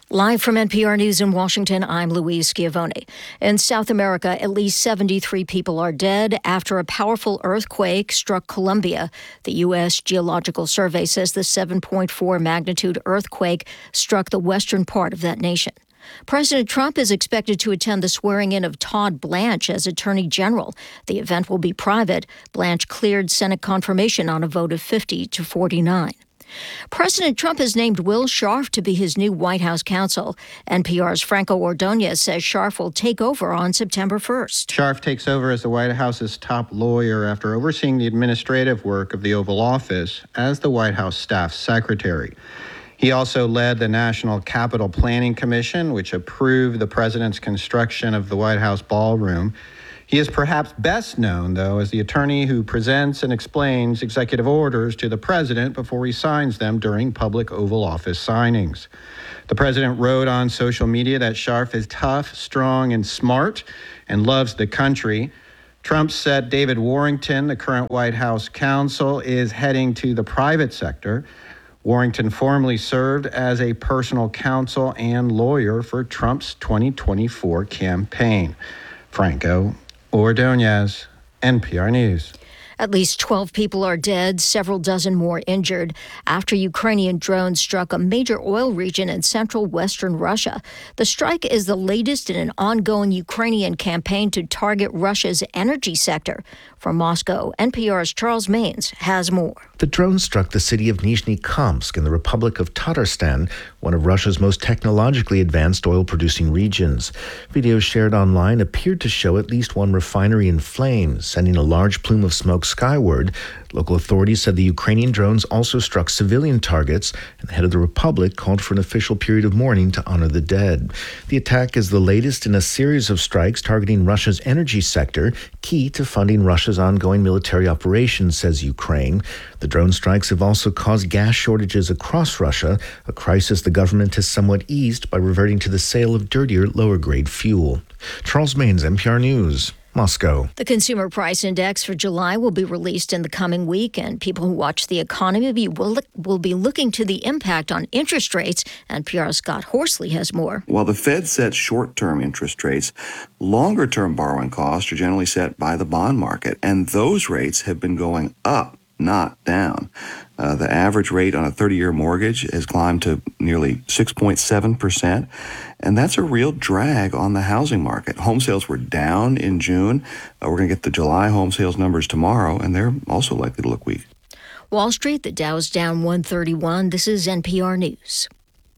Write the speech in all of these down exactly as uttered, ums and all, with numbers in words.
Live from N P R News in Washington, I'm Louise Schiavone. In South America, at least seventy-three people are dead after a powerful earthquake struck Colombia. The U S Geological Survey says the seven point four magnitude earthquake struck the western part of that nation. President Trump is expected to attend the swearing-in of Todd Blanche as Attorney General. The event will be private. Blanche cleared Senate confirmation on a vote of fifty to forty-nine. President Trump has named Will Scharf to be his new White House counsel. N P R's Franco Ordonez says Scharf will take over on September first. Scharf takes over as the White House's top lawyer after overseeing the administrative work of the Oval Office as the White House staff secretary. He also led the National Capital Planning Commission, which approved the president's construction of the White House ballroom. He is perhaps best known, though, as the attorney who presents and explains executive orders to the president before he signs them during public Oval Office signings. The president wrote on social media that Scharf is tough, strong, and smart, and loves the country. Trump said David Warrington, the current White House counsel, is heading to the private sector. Warrington formerly served as a personal counsel and lawyer for Trump's twenty twenty-four campaign. Franco Ordonez, N P R News. At least twelve people are dead, several dozen more injured, after Ukrainian drones struck a major oil region in central western Russia. The strike is the latest in an ongoing Ukrainian campaign to target Russia's energy sector. From Moscow, N P R's Charles Maynes has more. The drone struck the city of Nizhny Kamsk in the Republic of Tatarstan, one of Russia's most technologically advanced oil-producing regions. Videos shared online appeared to show at least one refinery in flames, sending a large plume of smoke skyward. Local authorities said the Ukrainian drones also struck civilian targets, and the head of the republic called for an official period of mourning to honor the dead. The attack is the latest in a series of strikes targeting Russia's energy sector, key to funding Russia's ongoing military operations, says Ukraine. The drone strikes have also caused gas shortages across Russia, a crisis the government has somewhat eased by reverting to the sale of dirtier, lower-grade fuel. Charles Maynes, N P R News. Moscow. The Consumer Price Index for July will be released in the coming week, and people who watch the economy will, look, will be looking to the impact on interest rates. N P R's Scott Horsley has more. While the Fed sets short-term interest rates, longer-term borrowing costs are generally set by the bond market, and those rates have been going up, not down. Uh, the average rate on a thirty-year mortgage has climbed to nearly six point seven percent, and that's a real drag on the housing market. Home sales were down in June. Uh, we're going to get the July home sales numbers tomorrow, and they're also likely to look weak. Wall Street, the Dow's down one thirty-one. This is N P R News.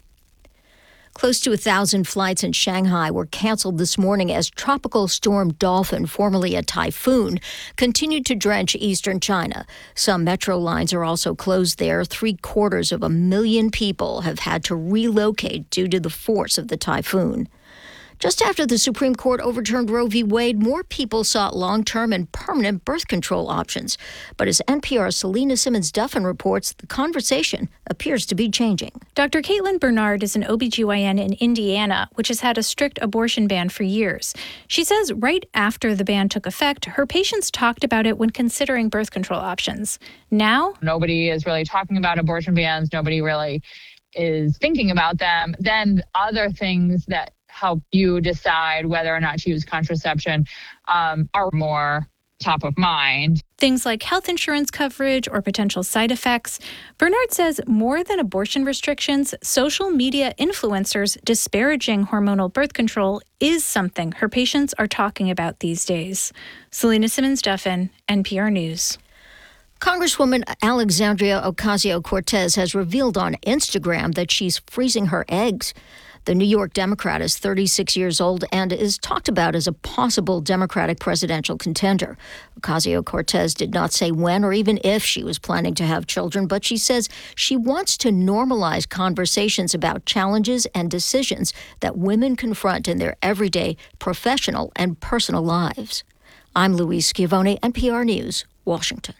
Close to a thousand flights in Shanghai were canceled this morning as Tropical Storm Dolphin, formerly a typhoon, continued to drench eastern China. Some metro lines are also closed there. Three quarters of a million people have had to relocate due to the force of the typhoon. Just after the Supreme Court overturned Roe v. Wade, more people sought long-term and permanent birth control options. But as N P R's Selena Simmons-Duffin reports, the conversation appears to be changing. Doctor Caitlin Bernard is an O B G Y N in Indiana, which has had a strict abortion ban for years. She says right after the ban took effect, her patients talked about it when considering birth control options. Now, nobody is really talking about abortion bans. Nobody really is thinking about them. Then other things that help you decide whether or not to use contraception um, are more top of mind. Things like health insurance coverage or potential side effects. Bernard says more than abortion restrictions, social media influencers disparaging hormonal birth control is something her patients are talking about these days. Selena Simmons-Duffin, N P R News. Congresswoman Alexandria Ocasio-Cortez has revealed on Instagram that she's freezing her eggs. The New York Democrat is thirty-six years old and is talked about as a possible Democratic presidential contender. Ocasio-Cortez did not say when or even if she was planning to have children, but she says she wants to normalize conversations about challenges and decisions that women confront in their everyday professional and personal lives. I'm Louise Schiavone, N P R News, Washington.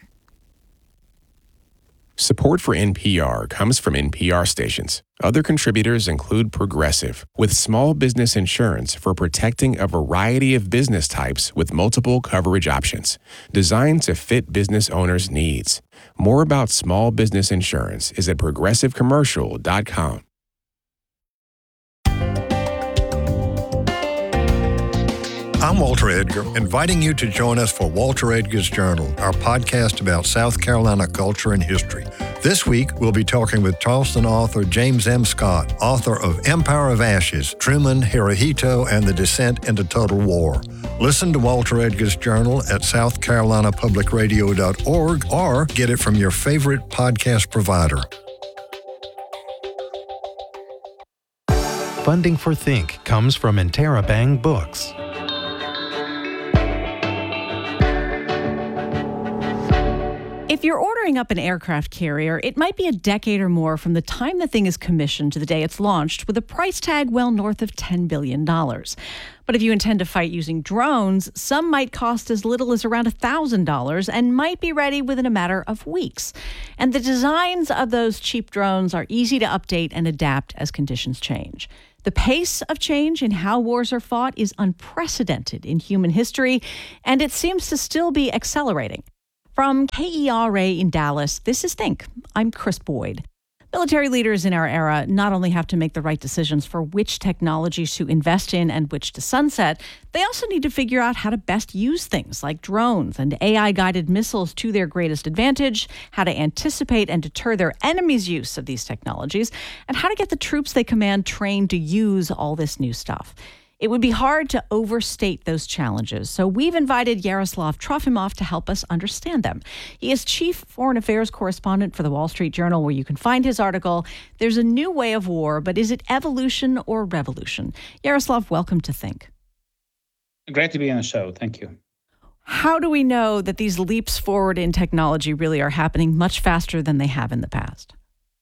Support for N P R comes from N P R stations. Other contributors include Progressive, with small business insurance for protecting a variety of business types with multiple coverage options, designed to fit business owners' needs. More about small business insurance is at progressive commercial dot com. I'm Walter Edgar, inviting you to join us for Walter Edgar's Journal, our podcast about South Carolina culture and history. This week, we'll be talking with Charleston author James M. Scott, author of Empire of Ashes, Truman, Hirohito, and the Descent into Total War. Listen to Walter Edgar's Journal at south carolina public radio dot org or get it from your favorite podcast provider. Funding for Think comes from Interabang Books. If you're ordering up an aircraft carrier, it might be a decade or more from the time the thing is commissioned to the day it's launched, with a price tag well north of ten billion dollars. But if you intend to fight using drones, some might cost as little as around one thousand dollars and might be ready within a matter of weeks. And the designs of those cheap drones are easy to update and adapt as conditions change. The pace of change in how wars are fought is unprecedented in human history, and it seems to still be accelerating. From K E R A in Dallas, this is Think. I'm Chris Boyd. Military leaders in our era not only have to make the right decisions for which technologies to invest in and which to sunset, they also need to figure out how to best use things like drones and A I-guided missiles to their greatest advantage, how to anticipate and deter their enemies' use of these technologies, and how to get the troops they command trained to use all this new stuff. It would be hard to overstate those challenges, so we've invited Yaroslav Trofimov to help us understand them. He is chief foreign affairs correspondent for the Wall Street Journal, where you can find his article, There's a New Way of War, but is it evolution or revolution? Yaroslav, welcome to Think. Great to be on the show. Thank you. How do we know that these leaps forward in technology really are happening much faster than they have in the past?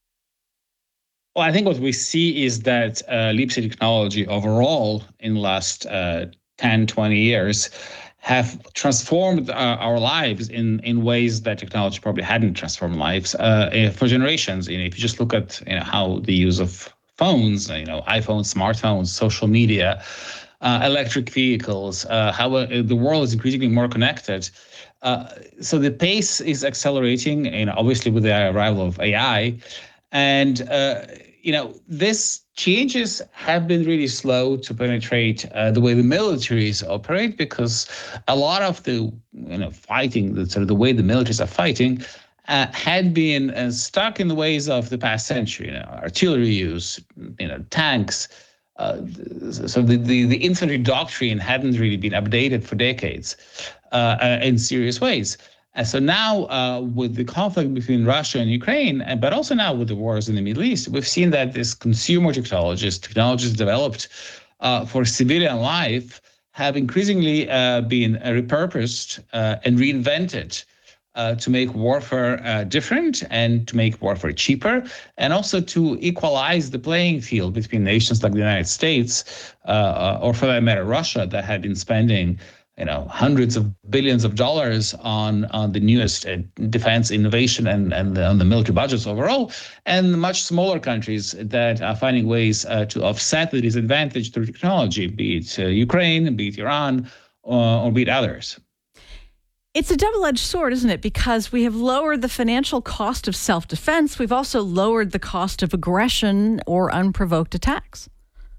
Well, I think what we see is that uh, leaps in technology overall in the last uh, ten, twenty years have transformed uh, our lives in, in ways that technology probably hadn't transformed lives uh, for generations. You know, if you just look at you know, how the use of phones, you know, iPhones, smartphones, social media, uh, electric vehicles, uh, how uh, the world is increasingly more connected. Uh, so the pace is accelerating, you know, obviously with the arrival of A I. And, uh, you know, these changes have been really slow to penetrate uh, the way the militaries operate, because a lot of the, you know, fighting, the sort of the way the militaries are fighting, uh, had been uh, stuck in the ways of the past century. You know, artillery use, you know, tanks. Uh, so the, the, the infantry doctrine hadn't really been updated for decades uh, uh, in serious ways. And so now, uh, with the conflict between Russia and Ukraine, and but also now with the wars in the Middle East, we've seen that these consumer technologies, technologies developed uh, for civilian life, have increasingly uh, been uh, repurposed uh, and reinvented uh, to make warfare uh, different and to make warfare cheaper, and also to equalize the playing field between nations like the United States, uh, or for that matter, Russia, that had been spending you know, hundreds of billions of dollars on, on the newest uh, defense innovation and, and the, on the military budgets overall, and much smaller countries that are finding ways uh, to offset the disadvantage through technology, be it uh, Ukraine, be it Iran, uh, or be it others. It's a double-edged sword, isn't it? Because we have lowered the financial cost of self-defense. We've also lowered the cost of aggression or unprovoked attacks.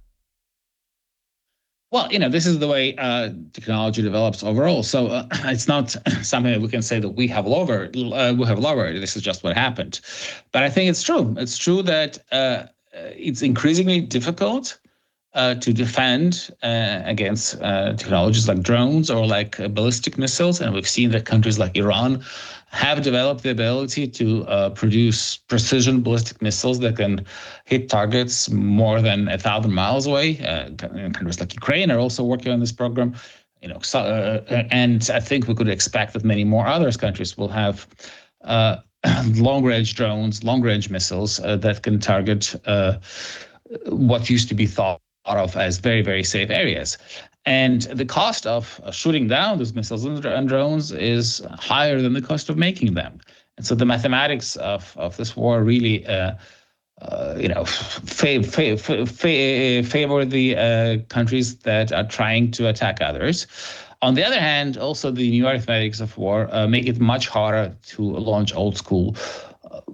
Well, you know, this is the way uh, technology develops overall. So uh, it's not something that we can say that we have lowered. Uh, we have lowered. This is just what happened. But I think it's true. It's true that uh, it's increasingly difficult uh, to defend uh, against uh, technologies like drones or like uh, ballistic missiles. And we've seen that countries like Iran have developed the ability to uh, produce precision ballistic missiles that can hit targets more than a thousand miles away. Uh, countries like Ukraine are also working on this program. You know, so, uh, and I think we could expect that many more other countries will have uh, long-range drones, long-range missiles uh, that can target uh, what used to be thought of as very, very safe areas. And the cost of shooting down those missiles and drones is higher than the cost of making them. And so the mathematics of, of this war really, uh, uh, you know, fa- fa- fa- fa- favor the uh, countries that are trying to attack others. On the other hand, also the new arithmetics of war uh, make it much harder to launch old school, uh,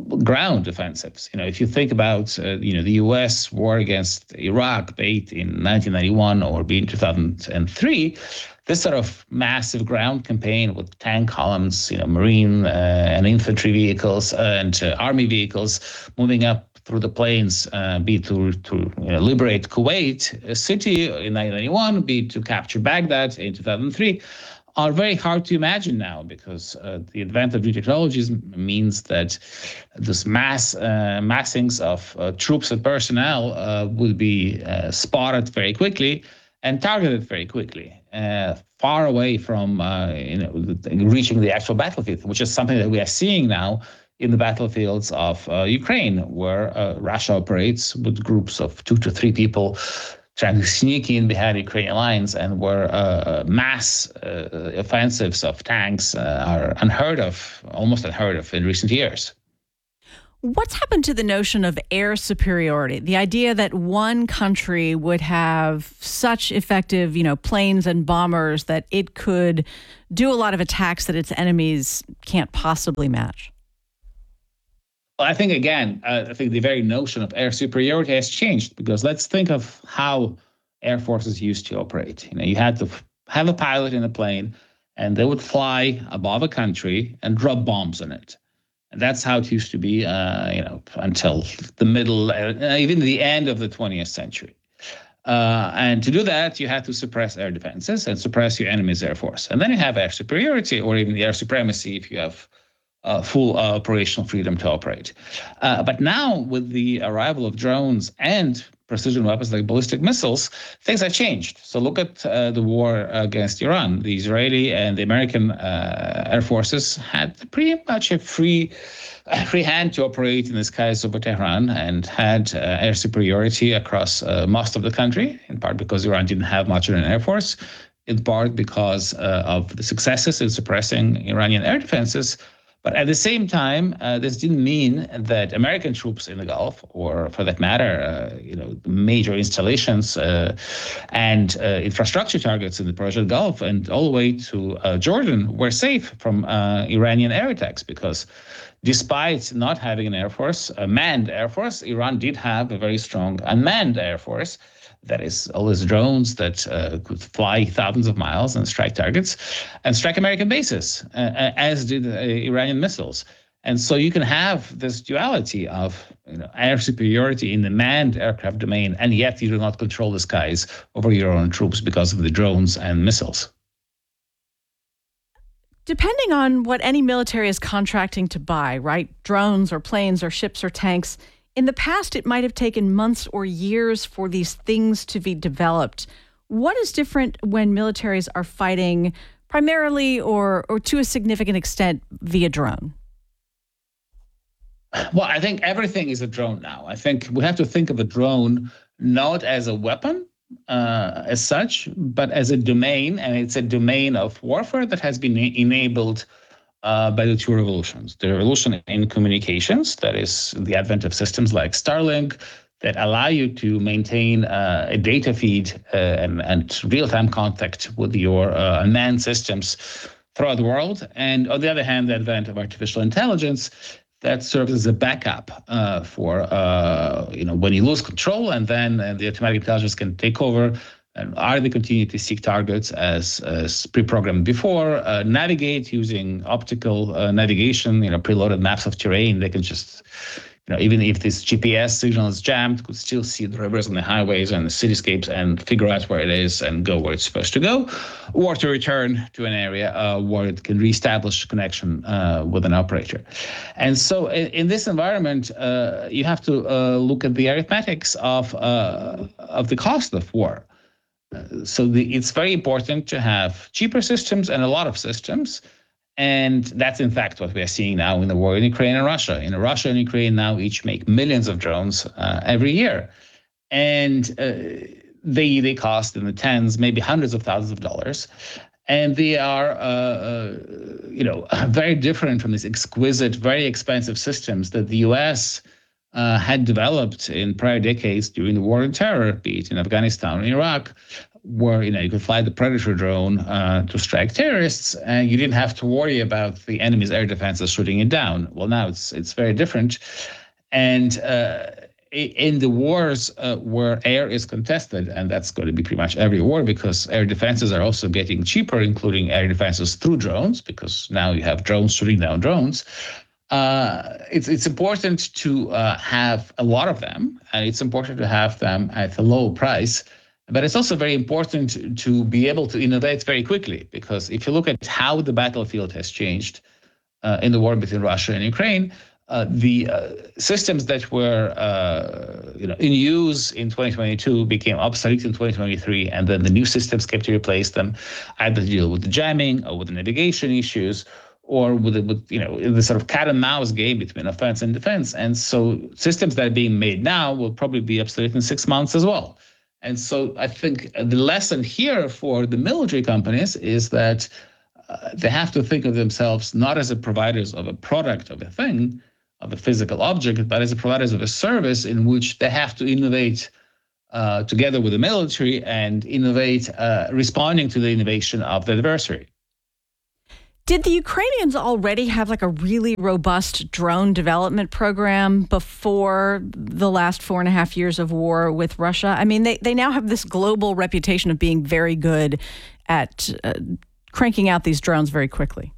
ground offensives. You know, if you think about, uh, you know, the U S war against Iraq, be it in nineteen ninety-one or be it in two thousand three, this sort of massive ground campaign with tank columns, you know, marine uh, and infantry vehicles and uh, army vehicles moving up through the plains, uh, be it to, to you know, liberate Kuwait, a city in nineteen ninety-one, be it to capture Baghdad in two thousand three, are very hard to imagine now because uh, the advent of new technologies means that this mass uh, massings of uh, troops and personnel uh, will be uh, spotted very quickly and targeted very quickly, uh, far away from uh, you know reaching the actual battlefield, which is something that we are seeing now in the battlefields of uh, Ukraine, where uh, Russia operates with groups of two to three people trying to sneak in behind Ukrainian lines, and where uh, mass uh, offensives of tanks uh, are unheard of, almost unheard of in recent years. What's happened to the notion of air superiority? The idea that one country would have such effective, you know, planes and bombers that it could do a lot of attacks that its enemies can't possibly match? Well, I think, again, uh, I think the very notion of air superiority has changed, because let's think of how air forces used to operate. You know, you had to f- have a pilot in a plane, and they would fly above a country and drop bombs on it. And that's how it used to be, uh, you know, until the middle, uh, even the end of the twentieth century. Uh, and to do that, you had to suppress air defenses and suppress your enemy's air force. And then you have air superiority, or even the air supremacy if you have Uh, full uh, operational freedom to operate. Uh, but now, with the arrival of drones and precision weapons like ballistic missiles, things have changed. So look at uh, the war against Iran. The Israeli and the American uh, air forces had pretty much a free, uh, free hand to operate in the skies over Tehran, and had uh, air superiority across uh, most of the country, in part because Iran didn't have much of an air force, in part because uh, of the successes in suppressing Iranian air defenses. But at the same time, uh, this didn't mean that American troops in the Gulf, or for that matter, uh, you know, major installations uh, and uh, infrastructure targets in the Persian Gulf and all the way to uh, Jordan, were safe from uh, Iranian air attacks, because despite not having an air force, a manned air force, Iran did have a very strong unmanned air force. That is, all these drones that uh, could fly thousands of miles and strike targets and strike American bases, uh, as did uh, Iranian missiles. And so you can have this duality of, you know, air superiority in the manned aircraft domain, and yet you do not control the skies over your own troops because of the drones and missiles. Depending on what any military is contracting to buy, right? Drones or planes or ships or tanks, in the past, it might have taken months or years for these things to be developed. What is different when militaries are fighting primarily or, or to a significant extent via drone? Well, I think everything is a drone now. I think we have to think of a drone not as a weapon uh, as such, but as a domain, and it's a domain of warfare that has been enabled Uh, by the two revolutions. The revolution in communications, that is the advent of systems like Starlink, that allow you to maintain uh, a data feed uh, and, and real-time contact with your uh, unmanned systems throughout the world. And on the other hand, the advent of artificial intelligence that serves as a backup uh, for, uh, you know, when you lose control, and then uh, the automatic intelligence can take over and either continue to seek targets as, as pre-programmed before, uh, navigate using optical uh, navigation, you know, preloaded maps of terrain. They can just, you know, even if this G P S signal is jammed, could still see the rivers and the highways and the cityscapes and figure out where it is and go where it's supposed to go, or to return to an area uh, where it can reestablish connection uh, with an operator. And so in, in this environment, uh, you have to uh, look at the arithmetics of, uh, of the cost of war. So the, it's very important to have cheaper systems and a lot of systems. And that's, in fact, what we are seeing now in the war in Ukraine and Russia. In Russia and Ukraine now each make millions of drones uh, every year. And uh, they, they cost in the tens, maybe hundreds of thousands of dollars. And they are, uh, uh, you know, very different from these exquisite, very expensive systems that the U S Uh, had developed in prior decades during the war on terror, be it in Afghanistan or Iraq, where you know you could fly the Predator drone uh, to strike terrorists, and you didn't have to worry about the enemy's air defenses shooting it down. Well, now it's it's very different, and uh, in the wars uh, where air is contested, and that's going to be pretty much every war because air defenses are also getting cheaper, including air defenses through drones, because now you have drones shooting down drones. Uh, it's it's important to uh, have a lot of them, and it's important to have them at a low price. But it's also very important to be able to innovate very quickly, because if you look at how the battlefield has changed uh, in the war between Russia and Ukraine, uh, the uh, systems that were uh, you know in use in twenty twenty-two became obsolete in twenty twenty-three, and then the new systems came to replace them, either to deal with the jamming or with the navigation issues, or with, with you know the sort of cat and mouse game between offense and defense. And so systems that are being made now will probably be obsolete in six months as well. And so I think the lesson here for the military companies is that uh, they have to think of themselves not as a providers of a product, of a thing, of a physical object, but as a providers of a service in which they have to innovate uh, together with the military and innovate, uh, responding to the innovation of the adversary. Did the Ukrainians already have like a really robust drone development program before the last four and a half years of war with Russia? I mean, they, they now have this global reputation of being very good at uh, cranking out these drones very quickly.